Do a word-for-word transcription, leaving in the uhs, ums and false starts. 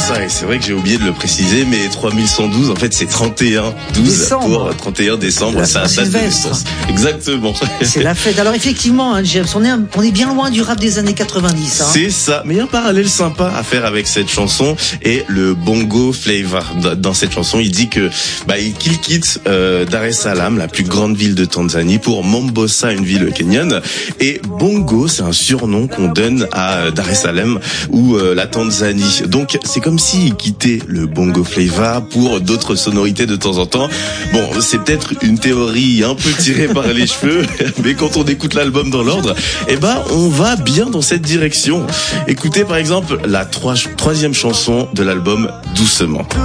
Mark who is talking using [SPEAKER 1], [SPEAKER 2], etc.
[SPEAKER 1] ça, et c'est vrai que j'ai oublié de le préciser, mais trois mille cent douze, en fait, c'est trente et un douze
[SPEAKER 2] décembre.
[SPEAKER 1] pour trente et un décembre,
[SPEAKER 2] c'est
[SPEAKER 1] sa date de naissance. Exactement.
[SPEAKER 2] C'est la fête. Alors effectivement, hein, James, on est, un, on est bien loin du rap des années quatre-vingt-dix. Hein.
[SPEAKER 1] C'est ça. Mais il y a un parallèle sympa à faire avec cette chanson et le bongo flavor. Dans cette chanson, il dit que bah, qu'il quitte euh, Dar es Salaam, la plus grande ville de Tanzanie, pour Mombasa, une ville kenyane. Et bongo, c'est un surnom qu'on donne à Dar es Salaam ou euh, la Tanzanie. Donc c'est comme s'il quittait le bongo flavor pour d'autres sonorités de temps en temps. Bon, c'est peut-être une théorie un peu tirée par les cheveux, mais quand on écoute l'album dans l'ordre, eh ben on va bien dans cette direction. Écoutez par exemple la trois, troisième chanson de l'album, Doucement.